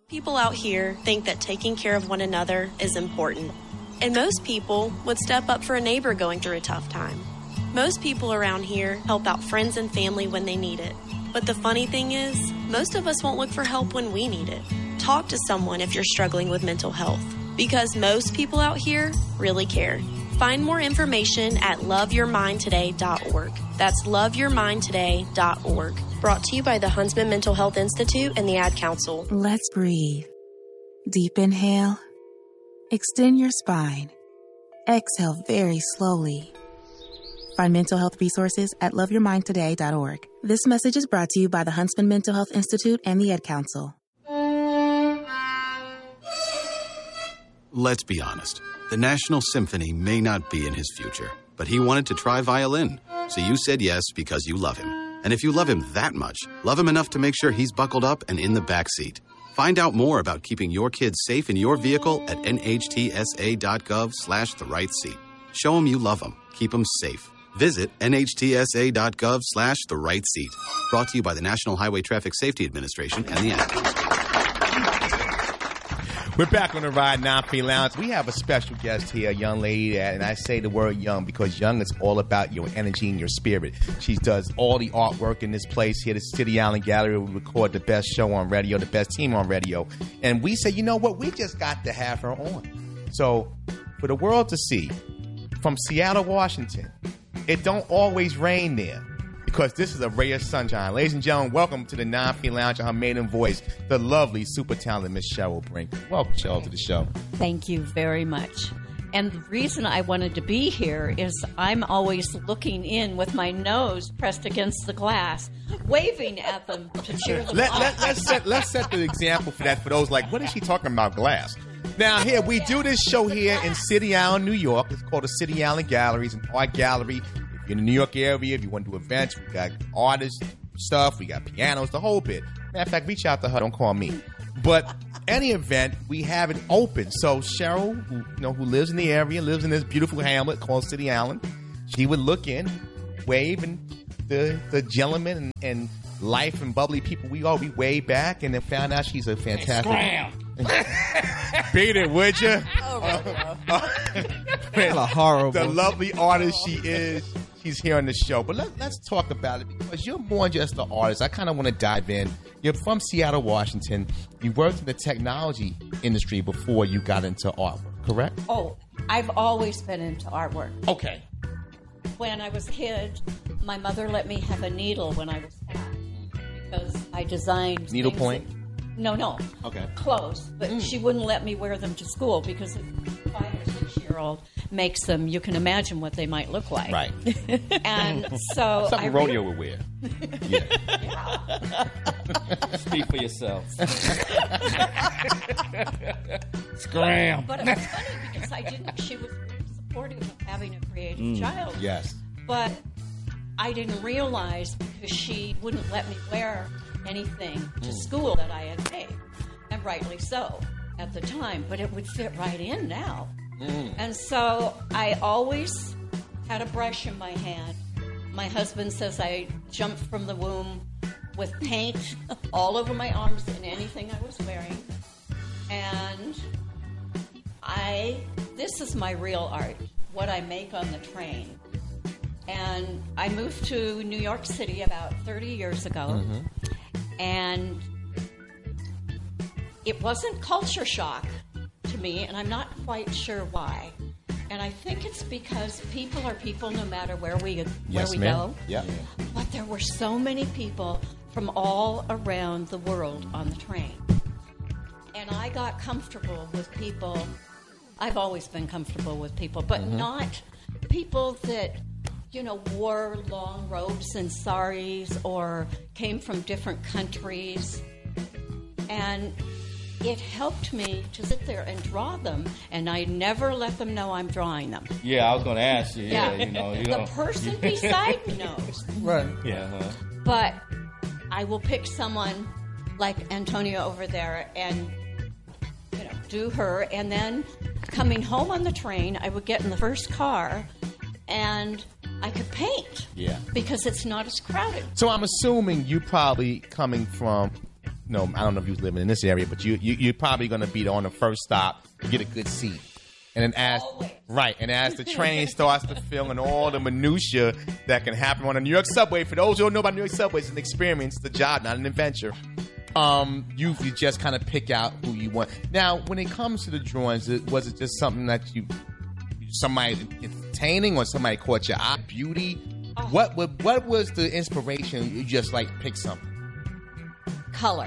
People out here think that taking care of one another is important. And most people would step up for a neighbor going through a tough time. Most people around here help out friends and family when they need it. But the funny thing is, most of us won't look for help when we need it. Talk to someone if you're struggling with mental health, because most people out here really care. Find more information at loveyourmindtoday.org. That's loveyourmindtoday.org. Brought to you by the Huntsman Mental Health Institute and the Ad Council. Let's breathe. Deep inhale. Extend your spine. Exhale very slowly. Find mental health resources at loveyourmindtoday.org. This message is brought to you by the Huntsman Mental Health Institute and the Ad Council. Let's be honest. The National Symphony may not be in his future, but he wanted to try violin. So you said yes because you love him. And if you love him that much, love him enough to make sure he's buckled up and in the back seat. Find out more about keeping your kids safe in your vehicle at nhtsa.gov/the-right-seat. Show him you love him. Keep him safe. Visit nhtsa.gov/the-right-seat. Brought to you by the National Highway Traffic Safety Administration and the Ad Council. We're back on the Ride 9P Lounge. We have a special guest here, a young lady, and I say the word young because young is all about your energy and your spirit. She does all the artwork in this place here, the City Island Gallery. We record the best show on radio, the best team on radio. And we say, you know what? We just got to have her on. So for the world to see, from Seattle, Washington, it don't always rain there, because this is a ray of sunshine. Ladies and gentlemen, welcome to the 9P Lounge and her maiden voice, the lovely, super talented Miss Cheryl Brink. Welcome, Cheryl, to the show. Thank you very much. And the reason I wanted to be here is I'm always looking in with my nose pressed against the glass, waving at them to cheer them on. Let's set the example for that for those like, what is she talking about, glass? Now, here, we do this show here in City Island, New York. It's called the City Island Gallery. It's an art gallery. If you're in the New York area, if you want to do events, we got artists, stuff, we got pianos, the whole bit. Matter of fact, reach out to her. Don't call me. But any event, we have it open. So Cheryl, who lives in the area, lives in this beautiful hamlet called City Island, she would look in, wave, and the gentlemen and life and bubbly people we wave back, and then found out she's a fantastic. Beat it, would you? Horrible. The lovely artist she is. She's here on the show. But let's talk about it, because you're more than just an artist. I kind of want to dive in. You're from Seattle, Washington. You worked in the technology industry before you got into artwork, correct? Oh, I've always been into artwork. Okay. When I was a kid, my mother let me have a needle when I was 5 because I designed needlepoint. No. Okay. Clothes, but she wouldn't let me wear them to school because if a 5 or 6 year old makes them, you can imagine what they might look like. Right. And so something Rodeo would wear. Yeah. Speak for yourself. Scram. But it was funny because she was very supportive of having a creative child. Yes. But I didn't realize, because she wouldn't let me wear anything to school that I had made, and rightly so at the time, but it would fit right in now. And so I always had a brush in my hand. My husband says I jumped from the womb with paint all over my arms and anything I was wearing. And this is my real art, what I make on the train. And I moved to New York City about 30 years ago. And it wasn't culture shock to me, and I'm not quite sure why. And I think it's because people are people no matter where we go. Yeah. But there were so many people from all around the world on the train. And I got comfortable with people. I've always been comfortable with people, but not people that, wore long robes and saris or came from different countries. And it helped me to sit there and draw them, and I never let them know I'm drawing them. Yeah, I was going to ask you. Yeah, the person beside me knows. Right. Yeah. But I will pick someone like Antonia over there and do her, and then coming home on the train, I would get in the first car, and I could paint. Yeah. Because it's not as crowded. So I'm assuming you probably coming from I don't know if you was living in this area, but you're probably going to be on the first stop to get a good seat. And then as the train starts to fill in all the minutia that can happen on a New York subway, for those who don't know about New York subway, it's an experience, it's a job, not an adventure. You just kind of pick out who you want. Now, when it comes to the drawings, was it just something that somebody entertaining or somebody caught your eye? Beauty? What was the inspiration? You just pick something. Color.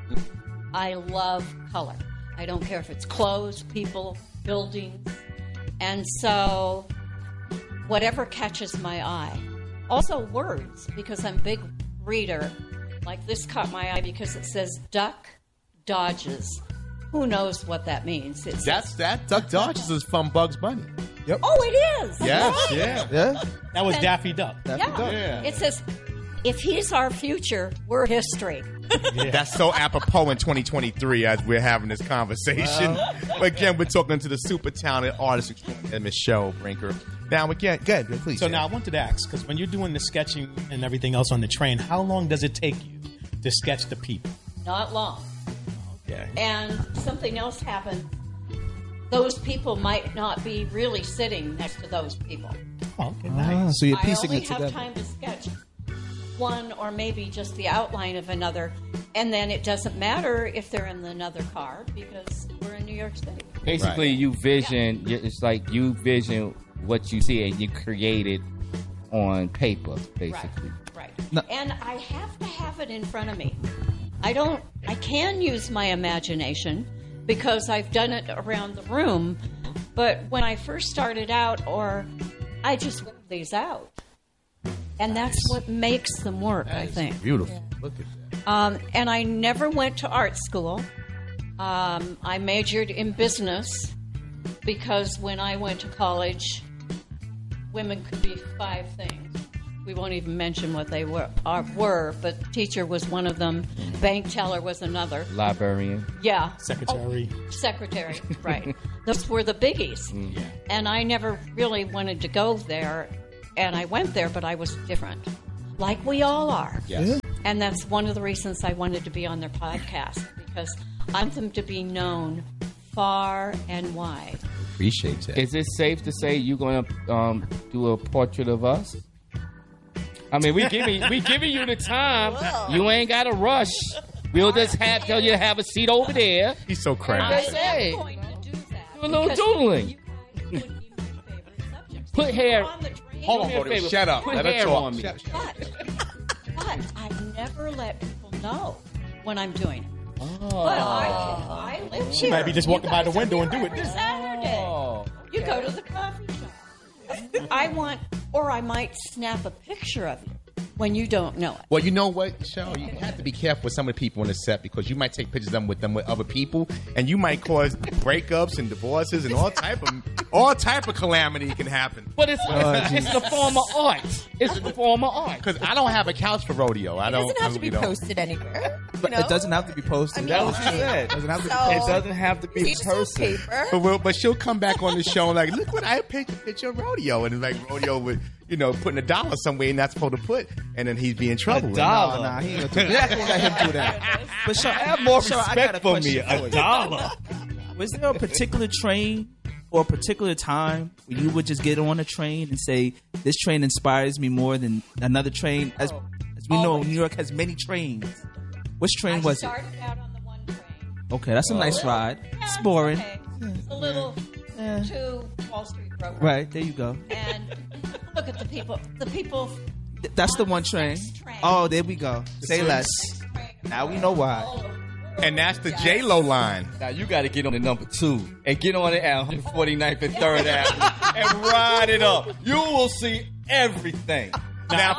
I love color. I don't care if it's clothes, people, buildings. And so whatever catches my eye. Also words, because I'm a big reader. Like this caught my eye because it says duck dodges. Who knows what that means? That Duck Dodges is from Bugs Bunny. Yep. Oh, it is. Yes, yeah. That was Daffy Duck. Yeah. It says, if he's our future, we're history. That's so apropos in 2023 as we're having this conversation. Again, we're talking to the super talented artist, Michelle Brinker. Now, again, good, please. So now I wanted to ask, because when you're doing the sketching and everything else on the train, how long does it take you to sketch the people? Not long. Okay. And something else happened. Those people might not be really sitting next to those people. Oh, okay, nice. So you're piecing it together. I only have time to sketch one or maybe just the outline of another, and then it doesn't matter if they're in another car because we're in New York City. Basically, you vision. It's like you vision what you see and you create it on paper, basically. Right. No. And I have to have it in front of me. I can use my imagination because I've done it around the room, but when I first started out, I just whip these out. And that's what makes them work, I think. Beautiful. Yeah. Look at that. And I never went to art school. I majored in business because when I went to college, women could be 5 things. We won't even mention what they were, but teacher was one of them. Bank teller was another. Librarian. Yeah. Secretary, right. Those were the biggies. Yeah. And I never really wanted to go there. And I went there, but I was different. Like we all are. Yes. And that's one of the reasons I wanted to be on their podcast, because I want them to be known far and wide. Appreciate that. Is it safe to say you're going to do a portrait of us? I mean, we giving you the time. Whoa. You ain't got to rush. We'll just tell you to have a seat over there. He's so crazy. I'm going to do that. Do a little doodling. You guys wouldn't be my favorite subjects. Put hair. Hold on, Brody. Shut up. Put Let her hair talk. on me. But I never let people know when I'm doing it. Oh. But I live here. She might be just walking by the window and do it. Every Saturday. Oh. You go to the coffee shop. I might snap a picture of you when you don't know it. Well, you know what, Michelle? You have to be careful with some of the people on the set because you might take pictures of them with other people, and you might cause breakups and divorces and all type of calamity can happen. But it's the form of art. It's the form of art. Because I don't have a couch for rodeo. It doesn't have to be posted anywhere. But it doesn't have to be posted. That was what she said. It doesn't have to be posted. But she'll come back on the show and like, look what I picked a picture of rodeo, and it's like rodeo with putting $1 somewhere and not supposed to put, and then he'd be in trouble. $1? Nah, he ain't gonna let him do that. But Sean, Have more respect I got a for question me. for you. $1. Was there a particular train or a particular time when you would just get on a train and say, this train inspires me more than another train? As we know, New York has many trains. Which train was it? I started out on the one train. Okay, that's a nice ride. It's boring. Okay. It's a little too Wall Street program. Right, there you go. And look at the people. The people. That's the one train. Oh, there we go. Say less. Now we know why. And that's the J-Lo line. Now you got to get on the number 2 and get on it at 149th and 3rd Avenue and ride it up. You will see everything. Now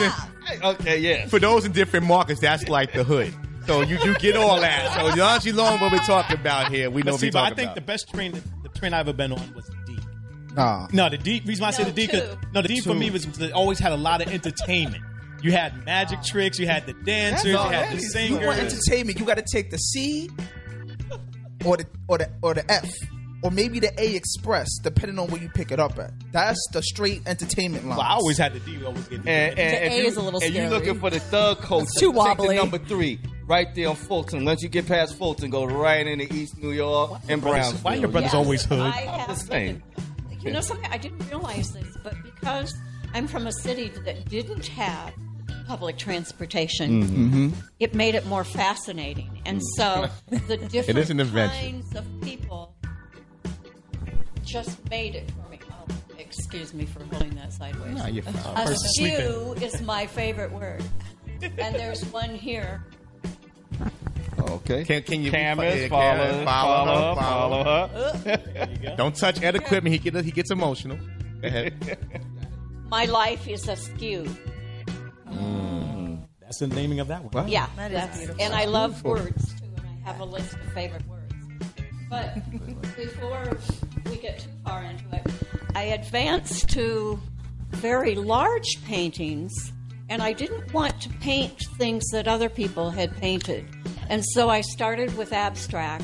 for those in different markets, that's like the hood. So you do get all that. So as long as what we're talking about here, we know what we're talking about. I think the best train, the train I've ever been on was the D. No, the D. Reason why I say the D, the D for me was it always had a lot of entertainment. You had magic tricks, you had the dancers, you had the singers. You want entertainment, you got to take the C or the F. Or maybe the A Express, depending on where you pick it up at. That's the straight entertainment line. Well, I always had the D. Always get and A is a little scary. And you looking for the third coach, It's too wobbly. Take the number 3. right there on Fulton. Once you get past Fulton, go right into East New York and Brownsville. Why your brothers always hood? I have the same. You know something? I didn't realize this, but because I'm from a city that didn't have public transportation, it made it more fascinating. And so the different is an invention. kinds of people just made it for me. Oh, excuse me for holding that sideways. Nah, you're fine. Askew is my favorite word. And there's one here. Okay. Can you Cameras, follow her? There you go. Don't touch Ed equipment. He gets emotional. Go ahead. My life is askew. That's the naming of that one. Yeah, That is beautiful. and I love words too, and I have a list of favorite words. But before we get too far into it, I advanced to very large paintings, and I didn't want to paint things that other people had painted. And so I started with abstract.